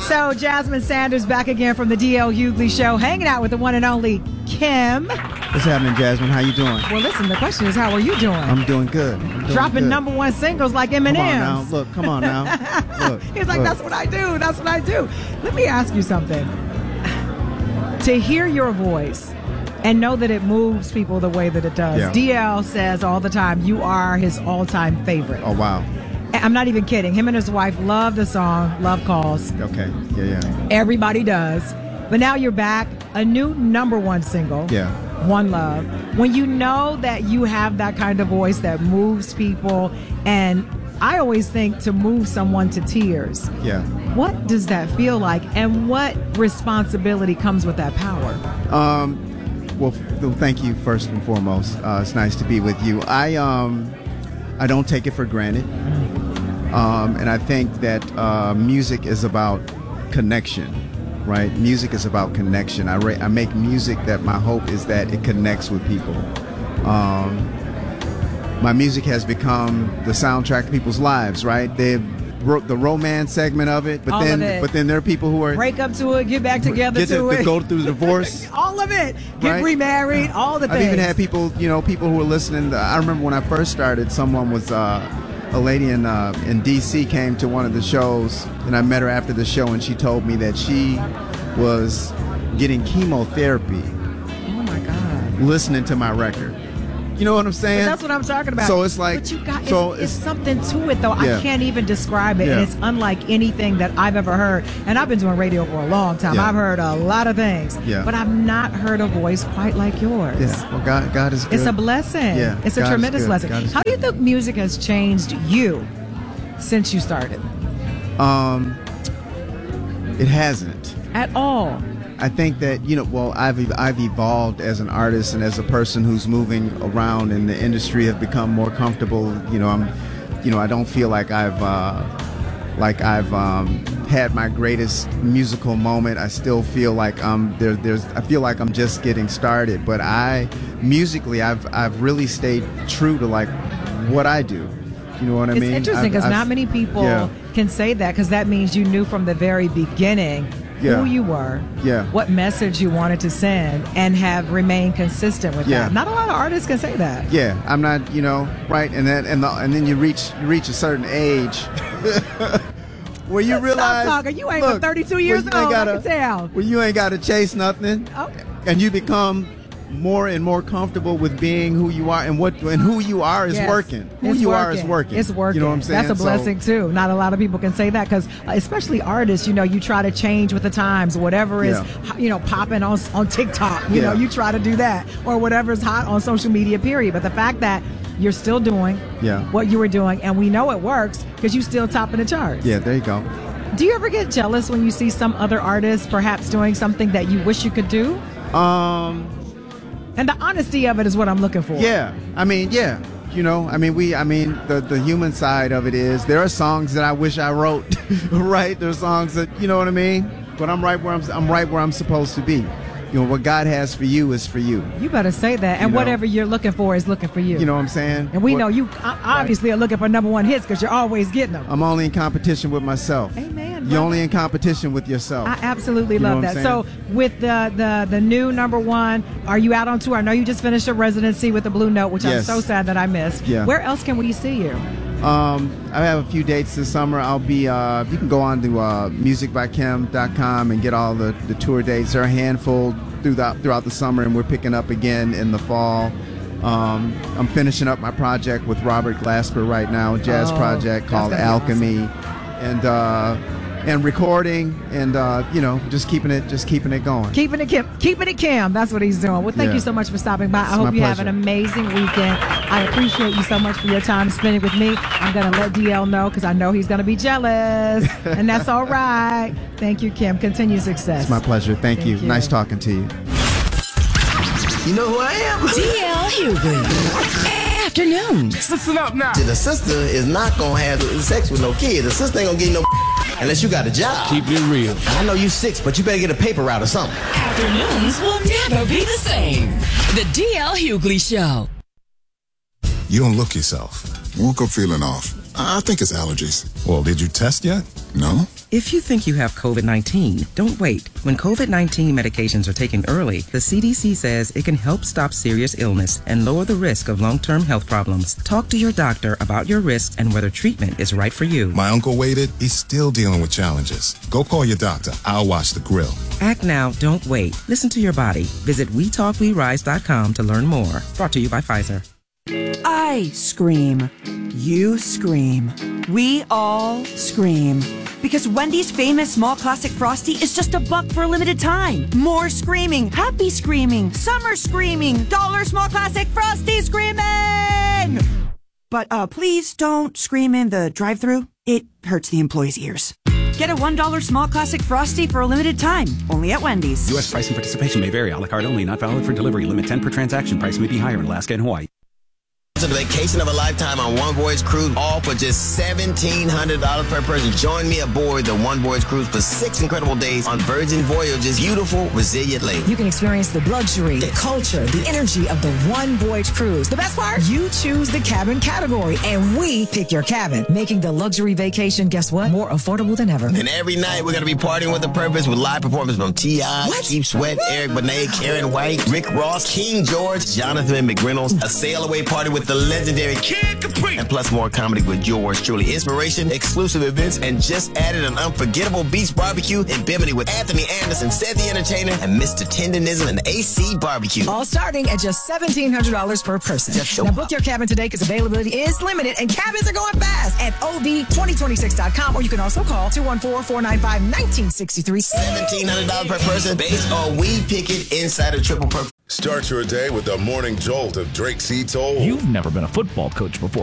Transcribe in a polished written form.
So, Jasmine Sanders back again from the DL Hughley Show, hanging out with the one and only Kim. What's happening, Jasmine? How you doing? Well, listen, the question is, how are you doing? I'm doing good. Dropping #1 singles like Eminem. Come on now. Look. He's like, that's what I do. That's what I do. Let me ask you something. To hear your voice and know that it moves people the way that it does. Yeah. DL says all the time, you are his all-time favorite. Oh, wow. I'm not even kidding. Him and his wife love the song Love Calls. Okay. Yeah. Everybody does. But now you're back, a new #1 single. Yeah. One Love. When you know that you have that kind of voice that moves people, and I always think to move someone to tears. Yeah. What does that feel like, and what responsibility comes with that power? Well, thank you first and foremost. It's nice to be with you. I don't take it for granted. And I think that music is about connection, right? Music is about connection. I make music that my hope is that it connects with people. My music has become the soundtrack to people's lives, right? The romance segment of it, but then there are people who are break up to it, get back together to it, go through the divorce, all of it, get remarried, all the things. I've even had people who were listening. I remember when I first started, someone was a lady in D.C. came to one of the shows, and I met her after the show, and she told me that she was getting chemotherapy. Oh my God! Listening to my record. You know what I'm saying? But that's what I'm talking about. So it's like, but you got, it's something to it, though. Yeah. I can't even describe it, Yeah. and it's unlike anything that I've ever heard. And I've been doing radio for a long time. Yeah. I've heard a lot of things, Yeah. but I've not heard a voice quite like yours. Yeah. Well, God is good. It's a blessing. Yeah. It's a God tremendous is good. blessing. How do you think music has changed you since you started? It hasn't. At all. I think that I've evolved as an artist and as a person who's moving around in the industry. Have become more comfortable. I don't feel like I've had my greatest musical moment. I still feel like I feel like I'm just getting started. But musically I've really stayed true to like what I do. You know what I mean? It's interesting because not many people can say that, because that means you knew from the very beginning who you were, what message you wanted to send, and have remained consistent with that. Not a lot of artists can say that. Yeah, I'm not, right, and then you reach a certain age where you realize, stop talking. You ain't but 32 years old. I can tell. Well, you ain't got to chase nothing, and you become more and more comfortable with being who you are, and who you are is working. Who you are is working. It's working. You know what I'm saying? That's a blessing too. Not a lot of people can say that, because especially artists, you try to change with the times. Whatever is popping on TikTok, you try to do that, or whatever's hot on social media. Period. But the fact that you're still doing what you were doing, and we know it works because you still topping the charts. Yeah, there you go. Do you ever get jealous when you see some other artists perhaps doing something that you wish you could do? And the honesty of it is what I'm looking for. Yeah. I mean, the human side of it is there are songs that I wish I wrote, right? There's songs that, you know what I mean? But I'm right where I'm supposed to be. What God has for you is for you. You better say that. And whatever you're looking for is looking for you. You know what I'm saying? And we know you obviously are looking for #1 hits, because you're always getting them. I'm only in competition with myself. Amen. You're only in competition with yourself. I absolutely love that. So with the new #1, are you out on tour? I know you just finished a residency with the Blue Note, which I'm so sad that I missed. Yeah. Where else can we see you? I have a few dates this summer. I'll be, you can go on to musicbykim.com and get all the tour dates. There are a handful throughout the summer, and we're picking up again in the fall. I'm finishing up my project with Robert Glasper right now, a jazz project called Alchemy, awesome. and recording and just keeping it going. Keeping it Kim. That's what he's doing. Well, thank you so much for stopping by. I hope you have an amazing weekend. I appreciate you so much for your time spending with me. I'm going to let DL know, because I know he's going to be jealous, and that's all right. Thank you, Kim. Continued success. It's my pleasure. Thank you. Nice talking to you. You know who I am? DL Hughley. Afternoons. Listen up now. The sister is not going to have sex with no kid. The sister ain't going to get no unless you got a job. Keep it real. I know you 6, but you better get a paper route or something. Afternoons will never be the same. The DL Hughley Show. You don't look yourself. Woke up feeling off. I think it's allergies. Well, did you test yet? No? If you think you have COVID-19, don't wait. When COVID-19 medications are taken early, the CDC says it can help stop serious illness and lower the risk of long-term health problems. Talk to your doctor about your risks and whether treatment is right for you. My uncle waited. He's still dealing with challenges. Go call your doctor. I'll watch the grill. Act now, don't wait. Listen to your body. Visit WeTalkWeRise.com to learn more. Brought to you by Pfizer. I scream. You scream. We all scream. Because Wendy's famous small classic Frosty is just $1 for a limited time. More screaming, happy screaming, summer screaming, dollar small classic Frosty screaming! But please don't scream in the drive-thru. It hurts the employees' ears. Get a $1 small classic Frosty for a limited time, only at Wendy's. U.S. price and participation may vary. A la carte only, not valid for delivery. Limit 10 per transaction. Price may be higher in Alaska and Hawaii. The vacation of a lifetime on One Voyage Cruise, all for just $1,700 per person. Join me aboard the One Voyage Cruise for 6 incredible days on Virgin Voyage's beautiful, resilient lake. You can experience the luxury, the culture, the energy of the One Voyage Cruise. The best part? You choose the cabin category, and we pick your cabin, making the luxury vacation, guess what? More affordable than ever. And every night, we're going to be partying with a purpose with live performances from T.I., Keith Sweat, Eric Benet, Karen White, Rick Ross, King George, Jonathan McReynolds, a sail-away party with the legendary Kid Capri, and plus more comedy with yours truly. Inspiration, exclusive events, and just added an unforgettable beach barbecue in Bimini with Anthony Anderson, Ced the Entertainer, and Mr. Tendenism and AC Barbecue. All starting at just $1,700 per person. Now book your cabin today because availability is limited and cabins are going fast at OV2026.com, or you can also call 214-495-1963. $1,700 per person based on We Pick It Insider Triple Purpose. Start your day with the morning jolt of Drake C. Toll. You've never been a football coach before.